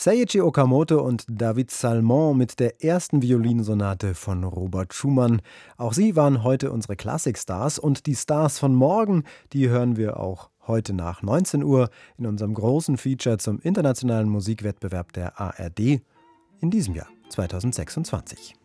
Seiichi Okamoto und David Salmon mit der ersten Violinsonate von Robert Schumann. Auch sie waren heute unsere Klassikstars und die Stars von morgen, die hören wir auch heute nach 19 Uhr in unserem großen Feature zum internationalen Musikwettbewerb der ARD in diesem Jahr 2026.